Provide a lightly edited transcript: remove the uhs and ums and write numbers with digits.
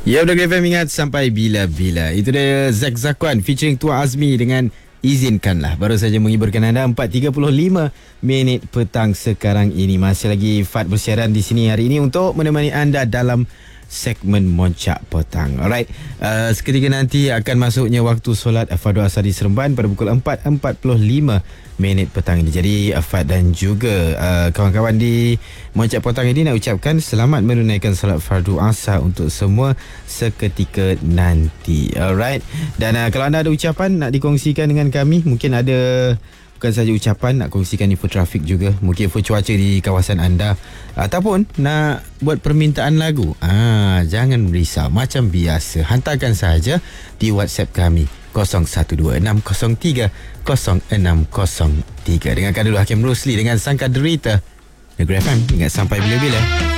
Ya, udah FM ingat sampai bila-bila. Itu dia Zack Zakwan featuring Tua Azmi dengan Izinkanlah. Baru saja menghiburkan anda 4.35 minit petang sekarang ini. Masih lagi Fad bersiaran di sini hari ini untuk menemani anda dalam segmen Moncak Petang. Alright, seketika nanti akan masuknya waktu solat Fardu Asar di Seremban pada pukul 4.45 minit petang ini. Jadi Fad dan juga kawan-kawan di Moncak Petang ini nak ucapkan selamat menunaikan solat Fardu Asar untuk semua seketika nanti. Alright, dan kalau anda ada ucapan nak dikongsikan dengan kami, mungkin ada bukan saja ucapan, nak kongsikan info trafik juga, mungkin info cuaca di kawasan anda, ataupun nak buat permintaan lagu, jangan risau, macam biasa hantarkan sahaja di WhatsApp kami 0126030603. Dengarkan dulu Hakim Rusli dengan Sangka Derita. Negeri FM ingat sampai bila-bila.